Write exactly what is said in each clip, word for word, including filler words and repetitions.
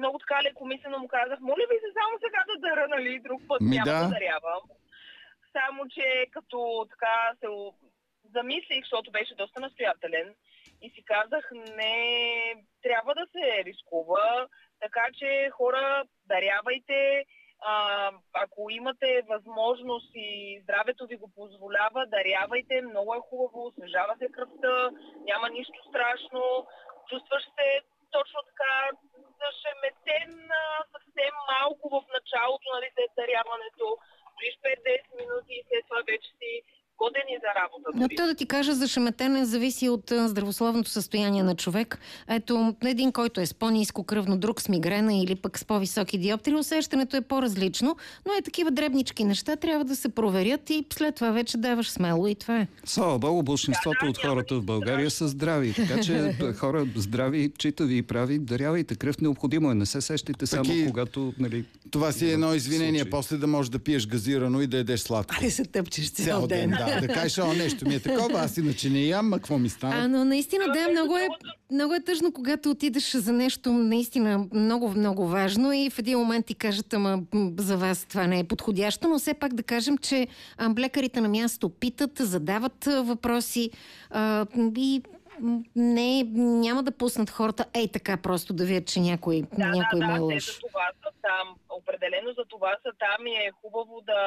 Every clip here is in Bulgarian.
много така лекомислено му казах, моля ви се само сега да дъра, нали, друг път Ми няма да. да дарявам. Само, че като така се замислих, защото беше доста настоятелен и си казах, не трябва да се рискува, така че хора, дарявайте, а, ако имате възможност и здравето ви го позволява, дарявайте, много е хубаво, освежава се кръвта, няма нищо страшно, чувстваш се точно така зашеметен съвсем малко в началото, нали, след даряването, стоиш пет-десет минути и след това вече си годени за работа. Но то да ти кажа, зашеметене зависи от а, здравословното състояние на човек. Ето, един, който е с по-ниско кръвно, друг с мигрена или пък с по-високи диоптри, усещането е по-различно, но е такива дребнички неща, трябва да се проверят и след това вече даваш смело и това е. Слава Богу, большинството Да, да, от хората в България са здрави, така че хора здрави, читави и прави, дарявайте кръв, необходимо е, не се сещайте само Таки, когато, нали... Това си е едно извинение, случай. после да можеш да пиеш газирано и да ядеш сладко. Али се тъпчеш цял, Цял ден, ден. да. Да кажеш, о, нещо ми е такова, аз иначе не ям, а какво ми стана? А, но наистина, да, много е, много е тъжно, когато отидеш за нещо наистина много, много важно и в един момент ти кажат, ама за вас това не е подходящо, но все пак да кажем, че а, лекарите на място питат, задават а, въпроси а, и не, няма да пуснат хората ей така просто да видят, че някой, Да, някой да, му е да, те лъж. за това са там. Определено за това са там и е хубаво да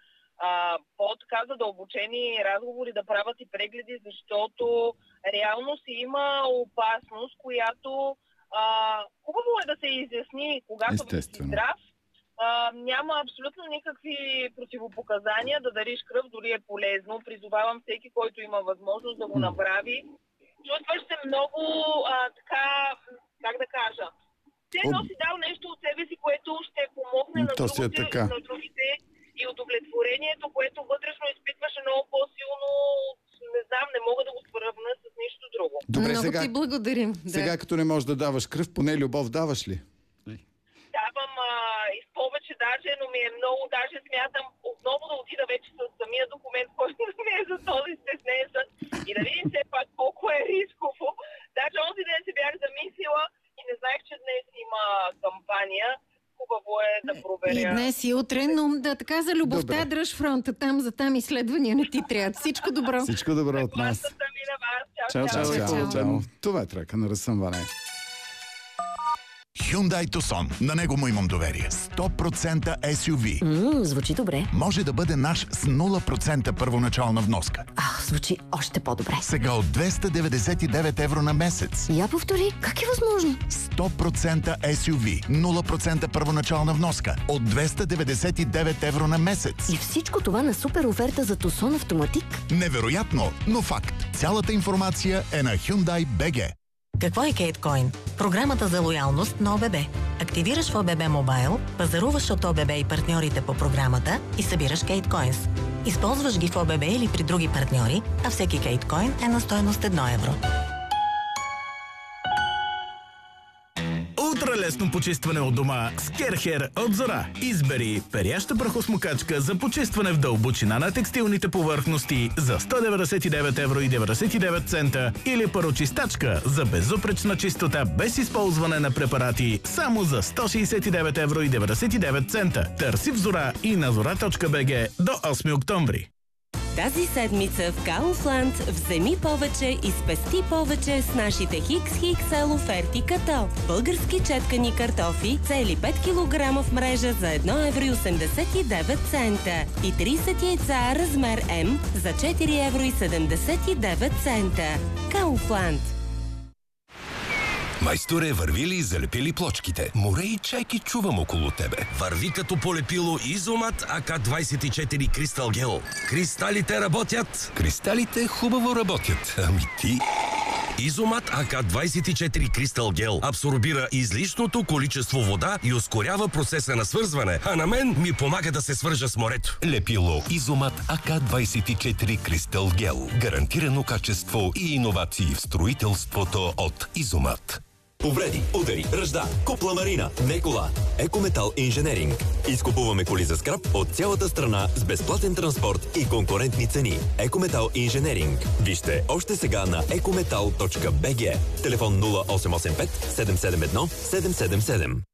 а, по-така задълбочени разговори да правят и прегледи, защото реално си има опасност, която а, хубаво е да се изясни, когато си здрав. А, няма абсолютно никакви противопоказания да дариш кръв, дори е полезно. Призовавам всеки, който има възможност да го направи. Чувстваш се много а, така, как да кажа, все едно си дал нещо от себе си, което ще помогне на другите, на другите и удовлетворението, което вътрешно изпитваш е много по-силно, не знам, не мога да го сравня с нищо друго. Добре, много сега, ти благодарим. Сега да. като не можеш да даваш кръв, поне любов даваш ли? Давам а, и с повече даже, но ми е много, даже смятам отново да отида вече с самия документ, който ми е за този стеснен и да видим все пак колко е рисково. Даже онзи ден се бях замислила и не знаех, че днес има кампания. Хубаво е да проверя. И днес и утре, но да, така за любовта, Добре. дръж фронта. Там за там изследвания не ти трябва. Всичко добро. Всичко добро от нас. Чао, Чао, чао. чао. Чао, чао. Това е трака на разсъмване. Hyundai Tucson. На него му имам доверие. сто процента ес ю ви. Ммм, звучи добре. Може да бъде наш с нула процента първоначална вноска. Ах, звучи още по-добре. Сега от двеста деветдесет и девет евро на месец. Я повтори, как е възможно? сто процента ес ю ви. нула процента първоначална вноска. От двеста деветдесет и девет евро на месец. И всичко това на супер оферта за Tucson Автоматик? Невероятно, но факт. Цялата информация е на Hyundai би джи. Какво е Кейткоин? Програмата за лоялност на ОББ. Активираш в ОББ Мобайл, пазаруваш от ОББ и партньорите по програмата и събираш Кейткоинс. Използваш ги в ОББ или при други партньори, а всеки Кейткоин е на стойност едно евро. Ултралесно почистване от дома с Керхер от Зора. Избери перяща прахосмокачка за почистване в дълбочина на текстилните повърхности за сто деветдесет и девет евро и деветдесет и девет цента или парочистачка за безупречна чистота без използване на препарати само за сто шейсет и девет евро и деветдесет и девет цента. Търси в Зора и на зора точка би джи до осми октомври. Тази седмица в Kaufland вземи повече и спести повече с нашите Хикс Икс Ел оферти, като български четкани картофи цели пет килограма в мрежа за едно евро и осемдесет и девет цента и трийсет яйца размер М за четири евро и седемдесет и девет цента. Kaufland. Майсторе, върви ли и залепи ли плочките? Море и чайки чувам около тебе. Върви като полепило Изомат А К двайсет и четири Кристал Гел. Кристалите работят. Кристалите хубаво работят. Ами ти... Изомат А К двайсет и четири Кристал Гел абсорбира излишното количество вода и ускорява процеса на свързване, а на мен ми помага да се свържа с морето. Лепило Изомат А К двайсет и четири Кристал Гел. Гарантирано качество и иновации в строителството от Изомат. Повреди, удари, ръжда, купла марина, не кола. Екометал Инженеринг. Изкупуваме коли за скрап от цялата страна с безплатен транспорт и конкурентни цени. Екометал Инженеринг. Вижте още сега на екометал точка би джи. Телефон нула осем осем пет седем седем едно седем седем седем.